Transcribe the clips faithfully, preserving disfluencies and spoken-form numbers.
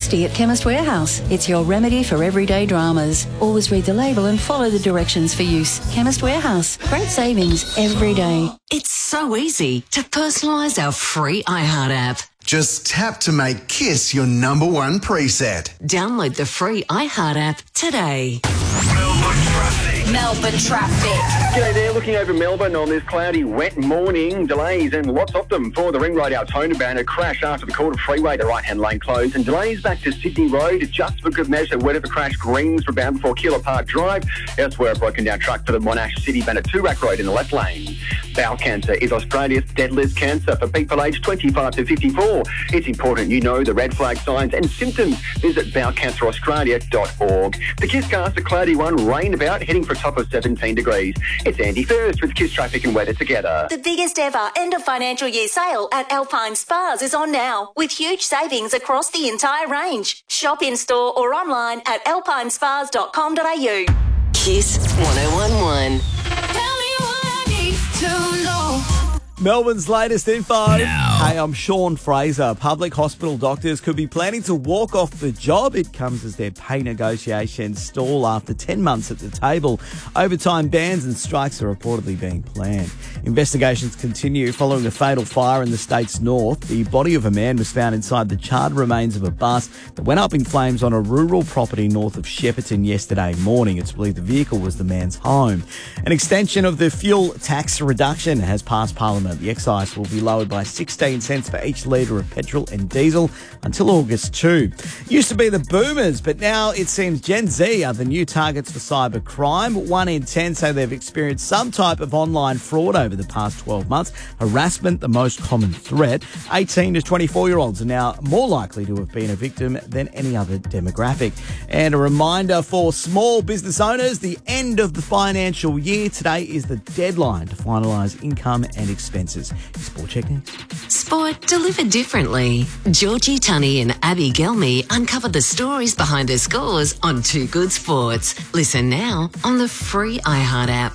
tasty at Chemist Warehouse. It's your remedy for everyday dramas. Always read the label and follow the directions for use. Chemist Warehouse. Great savings every day. It's so easy to personalise our free iHeart app. Just tap to make KISS your number one preset. Download the free iHeart app today. Melbourne traffic. Melbourne traffic. G'day there, looking over Melbourne on this cloudy, wet morning. Delays and lots of them for the Ring Road Altona bound. A crash after the Calder Freeway, the right-hand lane closed. And delays back to Sydney Road, just for good measure. Wet of a crash, Greens for bound before Keilor Park Drive. Elsewhere, a broken down truck for the Monash City bound at Toorak Road in the left lane. Bowel cancer is Australia's deadliest cancer for people aged twenty-five to fifty-four. It's important you know the red flag signs and symptoms. Visit bowel cancer australia dot org. The KISScast, a cloudy one, rain about, heading for a top of seventeen degrees. It's Andy First with KISS traffic and weather together. The biggest ever end of financial year sale at Alpine Spas is on now, with huge savings across the entire range. Shop in store or online at alpine spas dot com dot a u. KISS one oh one one. Tell me what I need to know. Melbourne's latest info. Now. Hey, I'm Sean Fraser. Public hospital doctors could be planning to walk off the job. It comes as their pay negotiations stall after ten months at the table. Overtime bans and strikes are reportedly being planned. Investigations continue following a fatal fire in the state's north. The body of a man was found inside the charred remains of a bus that went up in flames on a rural property north of Shepparton yesterday morning. It's believed the vehicle was the man's home. An extension of the fuel tax reduction has passed Parliament. The excise will be lowered by sixteen cents for each litre of petrol and diesel until August second. Used to be the boomers, but now it seems Gen Z are the new targets for cyber crime. One in ten say they've experienced some type of online fraud over the past twelve months. Harassment, the most common threat. eighteen to twenty-four-year-olds are now more likely to have been a victim than any other demographic. And a reminder for small business owners, the end of the financial year. Today is the deadline to finalise income and expenses. Sport check next. Sport delivered differently. Georgie Tunney and Abby Gelmy uncover the stories behind the scores on Two Good Sports. Listen now on the free iHeart app.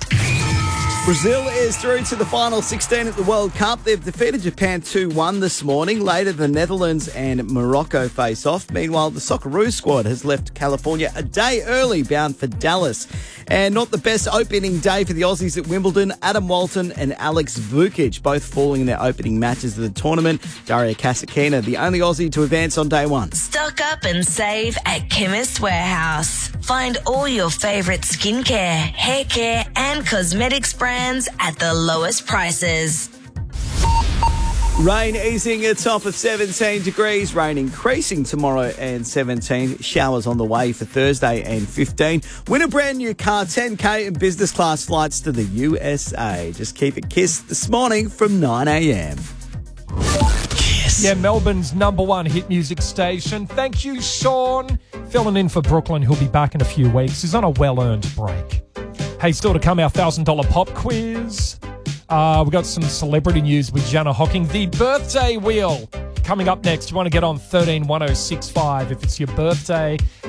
Brazil is through to the final sixteen at the World Cup. They've defeated Japan two one this morning. Later, the Netherlands and Morocco face off. Meanwhile, the Socceroos squad has left California a day early, bound for Dallas. And not the best opening day for the Aussies at Wimbledon. Adam Walton and Alex Vukic both falling in their opening matches of the tournament. Daria Kasatkina, the only Aussie to advance on day one. Stock up and save at Chemist Warehouse. Find all your favourite skincare, hair care and cosmetics brands at the lowest prices. Rain easing, a top of seventeen degrees. Rain increasing tomorrow and seventeen. Showers on the way for Thursday and fifteen. Win a brand new car, ten K and business class flights to the U S A. Just keep it KISS this morning from nine a.m. Yeah, Melbourne's number one hit music station. Thank you, Sean. Filling in for Brooklyn, who'll be back in a few weeks. He's on a well-earned break. Hey, still to come, our one thousand dollars pop quiz. Uh, we've got some celebrity news with Jana Hocking. The birthday wheel coming up next. You want to get on thirteen one oh six five if it's your birthday.